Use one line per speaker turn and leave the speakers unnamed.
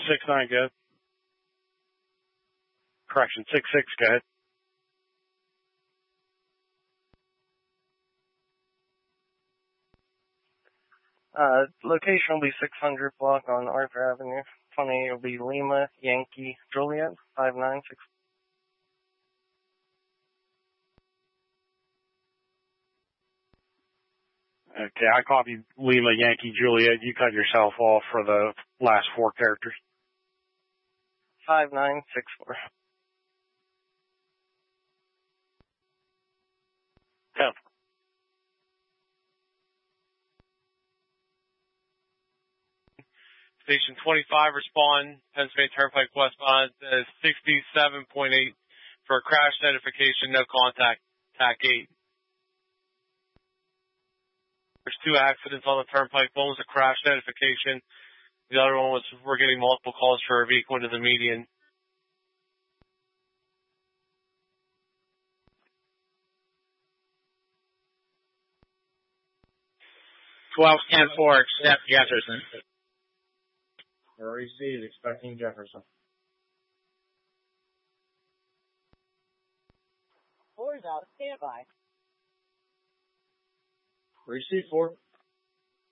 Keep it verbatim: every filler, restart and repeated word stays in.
six nine, go ahead. Correction, six six, go ahead.
Uh, location will be six hundred block on Arthur Avenue. twenty will be Lima, Yankee, Juliet, five nine six.
Okay, I copied Lima, Yankee, Juliet. You cut yourself off for the last four characters.
five nine six four.
Yep.
Station twenty-five, respond, Pennsylvania Turnpike westbound, uh, sixty-seven point eight for a crash notification, no contact, T A C eight. There's two accidents on the turnpike. One was a crash notification. The other one was we're getting multiple calls for a vehicle into the median.
twelve ten four, accept Jefferson.
Received, expecting Jefferson.
Four's out, standby.
Receive four.